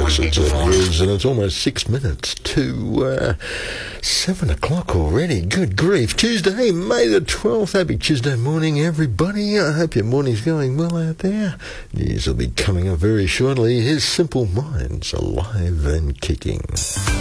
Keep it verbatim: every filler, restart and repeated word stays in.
Yes, it is, and it's almost six minutes to uh, seven o'clock already. Good grief. Tuesday, May the twelfth. Happy Tuesday morning, everybody. I hope your morning's going well out there. News will be coming up very shortly. Here's Simple Minds, alive and kicking.